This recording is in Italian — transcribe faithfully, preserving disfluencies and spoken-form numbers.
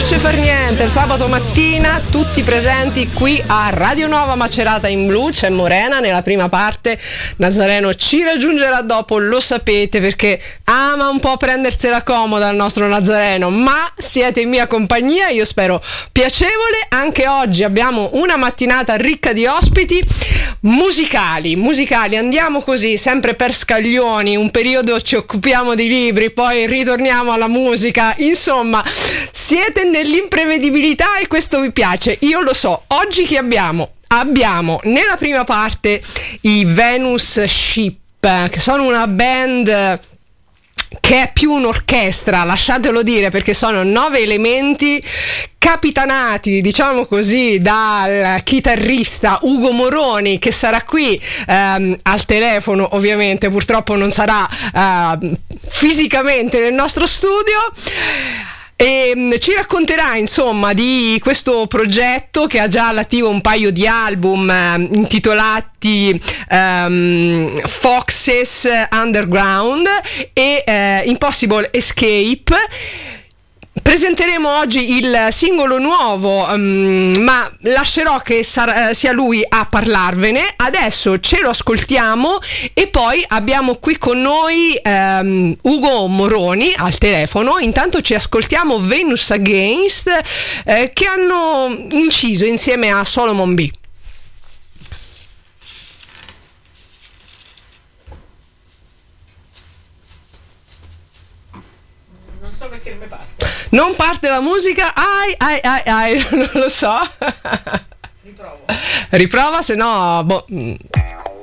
c'è far niente, il sabato mattina tutti presenti qui a Radio Nova Macerata in Blu. C'è Morena nella prima parte, Nazareno ci raggiungerà dopo, lo sapete, perché ama un po' prendersela comoda il nostro Nazareno, ma siete in mia compagnia, io spero piacevole. Anche oggi abbiamo una mattinata ricca di ospiti musicali, musicali, andiamo così sempre per scaglioni, un periodo ci occupiamo di libri, poi ritorniamo alla musica, insomma siete nell'imprevedibilità e questo vi piace, io lo so. Oggi chi abbiamo? Abbiamo nella prima parte i Venus Ship, che sono una band che è più un'orchestra, lasciatelo dire, perché sono nove elementi capitanati, diciamo così, dal chitarrista Ugo Moroni, che sarà qui ehm, al telefono, ovviamente purtroppo non sarà eh, fisicamente nel nostro studio. E ci racconterà insomma di questo progetto che ha già all'attivo un paio di album eh, intitolati um, Foxes Underground e eh, Impossible Escape. Presenteremo oggi il singolo nuovo, um, ma lascerò che sar- sia lui a parlarvene. Adesso ce lo ascoltiamo e poi abbiamo qui con noi um, Ugo Moroni al telefono. Intanto ci ascoltiamo Venus Against, eh, che hanno inciso insieme a Solomon B. Non so perché non mi parte. Non parte la musica, ai ai ai ai, non lo so. Riprovo. Riprova, se no, boh,